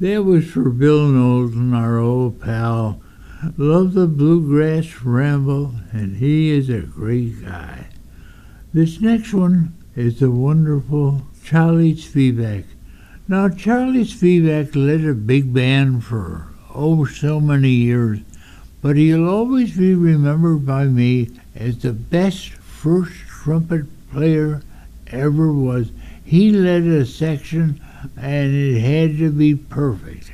That was for Bill Knowlton, our old pal. Love the bluegrass ramble, and he is a great guy. This next one is the wonderful Charlie Spivak. Now, Charlie Spivak led a big band for, so many years, but he'll always be remembered by me as the best first trumpet player ever was. He led a section, and it had to be perfect.